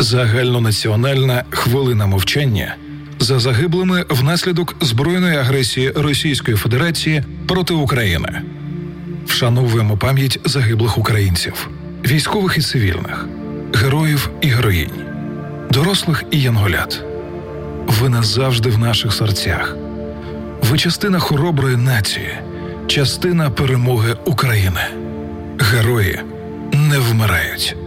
Загальнонаціональна хвилина мовчання за загиблими внаслідок збройної агресії Російської Федерації проти України. Вшановуємо пам'ять загиблих українців, військових і цивільних, героїв і героїнь, дорослих і янголят. Ви назавжди в наших серцях. Ви частина хороброї нації, частина перемоги України. Герої не вмирають.